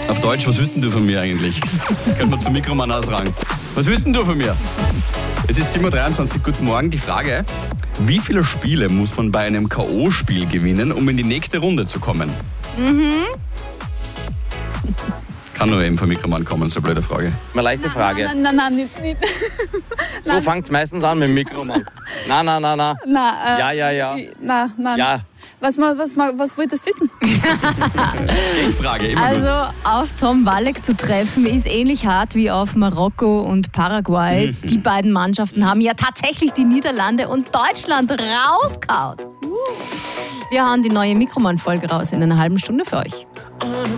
Auf Deutsch, was willst denn du von mir eigentlich? Das könnte man zum Mikromann ausragen. Was willst denn du von mir? Es ist 7.23 Uhr, guten Morgen. Die Frage, wie viele Spiele muss man bei einem K.O.-Spiel gewinnen, um in die nächste Runde zu kommen? Kann nur eben vom Mikromann kommen, so eine blöde Frage. Eine leichte Frage. Nein, nicht. So fängt es meistens an mit dem Mikromann. Na. Ja. Nein. Ja. Was wolltest du wissen? Frage, immer gut. Also auf Tom Walek zu treffen ist ähnlich hart wie auf Marokko und Paraguay. Die beiden Mannschaften haben ja tatsächlich die Niederlande und Deutschland rausgehauen. Wir hauen die neue Mikromann-Folge raus in einer halben Stunde für euch.